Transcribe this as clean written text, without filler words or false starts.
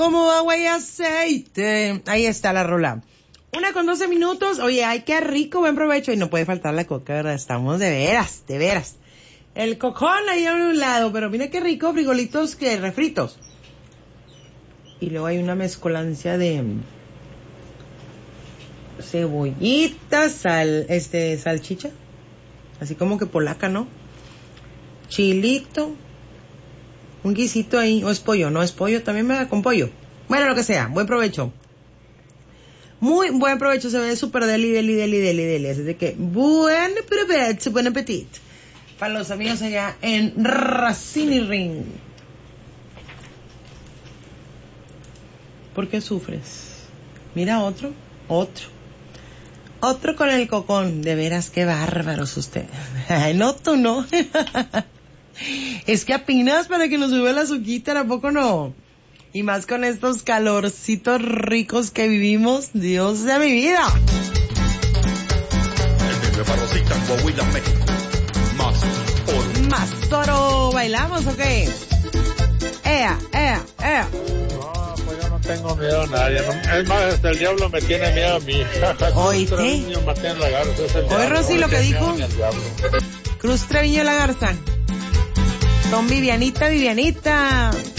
Como agua y aceite. Ahí está la rola. 1:12. Oye, ay, qué rico, buen provecho. Y no puede faltar la coca, ¿verdad? Estamos de veras, de veras. El cocón ahí a un lado, pero mira qué rico, frijolitos que refritos. Y luego hay una mezcolancia de cebollita, salchicha, así como que polaca, ¿no? Chilito, un guisito ahí, o es pollo, no es pollo, también me da con pollo. Bueno, lo que sea, buen provecho. Muy buen provecho, se ve súper deli. Así de que, buen provecho, buen apetito. Para los amigos allá en Racine Ring. ¿Por qué sufres? Mira otro con el cocón. De veras, qué bárbaros ustedes. Ay, no, tú no. Es que apenas para que nos sube la azuquita, ¿a poco no? Y más con estos calorcitos ricos que vivimos. Dios de mi vida. Rosita, Coahuila, México. Más toro. ¿Bailamos o qué? ¡Ea! No, pues yo no tengo miedo a nadie. No, es más, hasta el diablo me tiene miedo a mí. ¿Oíste? Oye, Rosy, lo que dijo Cruz Treviño La Garza. Son Vivianita.